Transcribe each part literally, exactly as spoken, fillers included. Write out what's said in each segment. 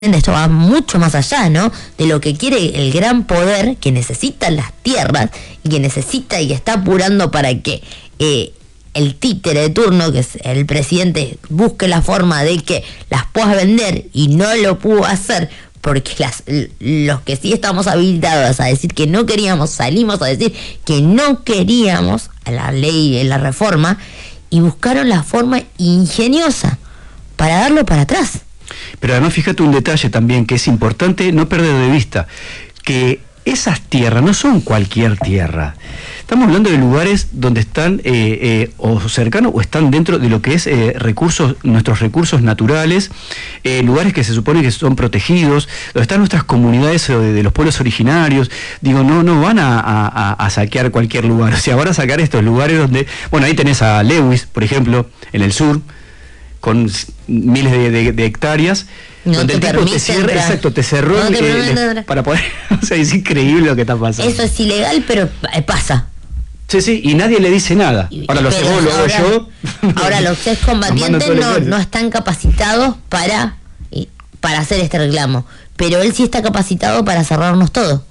esto va mucho más allá, ¿no? De lo que quiere el gran poder que necesita las tierras y que necesita y está apurando para que eh, el títere de turno, que es el presidente, busque la forma de que las pueda vender, y no lo pudo hacer porque las, los que sí estamos habilitados a decir que no queríamos, salimos a decir que no queríamos a la ley, a la reforma, y buscaron la forma ingeniosa para darlo para atrás. Pero además fíjate un detalle también que es importante no perder de vista, que esas tierras no son cualquier tierra. Estamos hablando de lugares donde están eh, eh, o cercanos o están dentro de lo que es eh, recursos, nuestros recursos naturales, eh, lugares que se supone que son protegidos, donde están nuestras comunidades de, de los pueblos originarios. Digo, no, no van a, a, a saquear cualquier lugar. O sea, van a sacar estos lugares donde, bueno, ahí tenés a Lewis, por ejemplo, en el sur, con miles de, de, de hectáreas, no donde te el tipo te cierra, exacto, te cerró no te eh, le, para poder, o sea, es increíble lo que está pasando. Eso es ilegal, pero pasa. Sí, sí, y nadie le dice nada. Ahora lo sé vos, lo hago yo. Ahora los excombatientes no, no están capacitados para, para hacer este reclamo, pero él sí está capacitado para cerrarnos todo.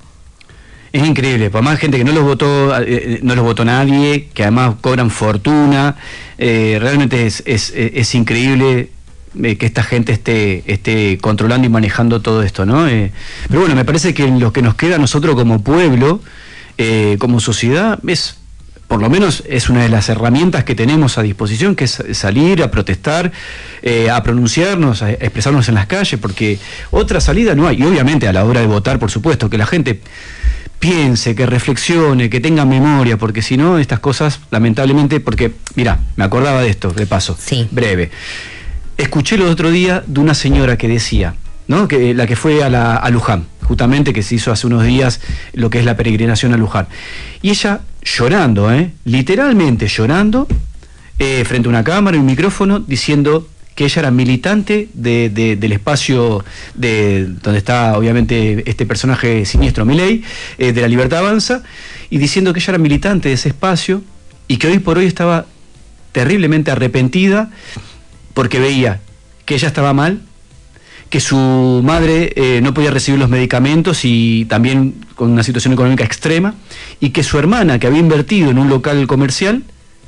Es increíble, por más gente que no los votó, eh, no los votó nadie, que además cobran fortuna, eh, realmente es, es, es increíble eh, que esta gente esté, esté controlando y manejando todo esto, ¿no? Eh, pero bueno, me parece que lo que nos queda a nosotros como pueblo, eh, como sociedad, es, por lo menos es una de las herramientas que tenemos a disposición, que es salir a protestar, eh, a pronunciarnos, a expresarnos en las calles, porque otra salida no hay. Y obviamente a la hora de votar, por supuesto, que la gente piense, que reflexione, que tenga memoria, porque si no, estas cosas, lamentablemente, porque, mirá, me acordaba de esto, de paso, sí. breve. Escuché el otro día de una señora que decía, ¿no? Que la que fue a, la, a Luján, justamente, que se hizo hace unos días lo que es la peregrinación a Luján. Y ella llorando, ¿eh? literalmente llorando, eh, frente a una cámara y un micrófono, diciendo que ella era militante de, de, del espacio de donde está obviamente este personaje siniestro Milei, eh, de La Libertad Avanza, y diciendo que ella era militante de ese espacio y que hoy por hoy estaba terriblemente arrepentida porque veía que ella estaba mal, que su madre eh, no podía recibir los medicamentos y también con una situación económica extrema, y que su hermana, que había invertido en un local comercial,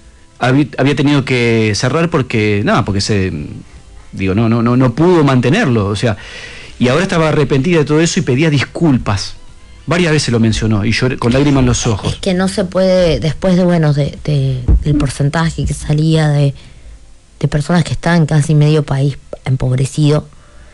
había tenido que cerrar porque nada, porque se digo, no, no, no, no pudo mantenerlo, o sea, y ahora estaba arrepentida de todo eso y pedía disculpas. Varias veces lo mencionó y lloré con lágrimas en los ojos. Es que no se puede, después de bueno, de, de del porcentaje que salía de, de personas que estaban casi medio país empobrecido,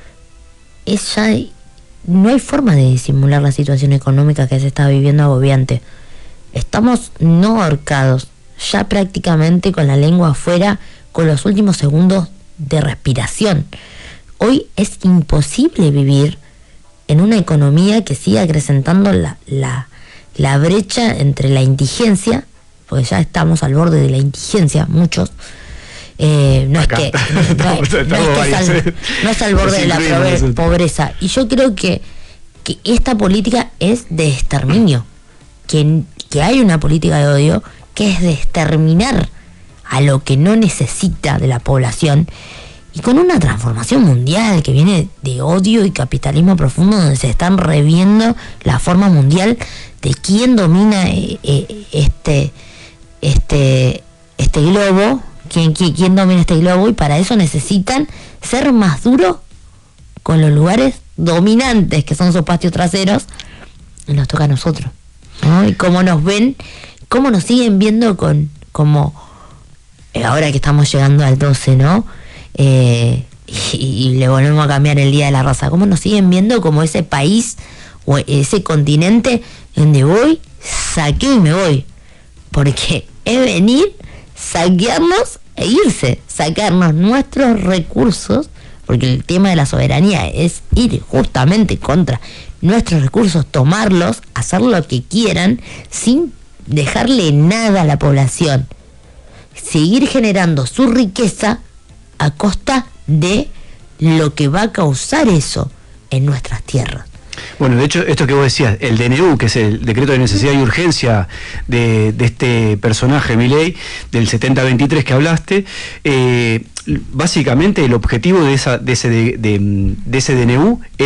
es ya, no hay forma de disimular la situación económica que se está viviendo agobiante. Estamos no ahorcados, ya prácticamente con la lengua afuera, con los últimos segundos de respiración. Hoy es imposible vivir en una economía que siga acrecentando la, la, la brecha entre la indigencia, porque ya estamos al borde de la indigencia, muchos. Eh, no, es que, no, no, es, no, es que es al, no es al borde de la pobreza. Y yo creo que, que esta política es de exterminio, que, que hay una política de odio que es de exterminar a lo que no necesita de la población, y con una transformación mundial que viene de odio y capitalismo profundo, donde se están reviendo la forma mundial de quién domina eh, eh, este este este globo, quién, quién, quién domina este globo, y para eso necesitan ser más duros con los lugares dominantes que son sus patios traseros, y nos toca a nosotros, ¿no? Y cómo nos ven, cómo nos siguen viendo con como eh, ahora que estamos llegando al doce, ¿no? Eh, y, y le volvemos a cambiar el Día de la Raza. Cómo nos siguen viendo como ese país o ese continente donde voy, saqueo y me voy. Porque es venir, saquearnos e irse, sacarnos nuestros recursos, porque el tema de la soberanía es ir justamente contra nuestros recursos, tomarlos, hacer lo que quieran sin dejarle nada a la población, seguir generando su riqueza a costa de lo que va a causar eso en nuestras tierras. Bueno, de hecho, esto que vos decías, el D N U, que es el decreto de necesidad y urgencia de, de este personaje, Milei, del setenta veintitrés que hablaste, eh, básicamente el objetivo de, esa, de, ese, de, de, de ese D N U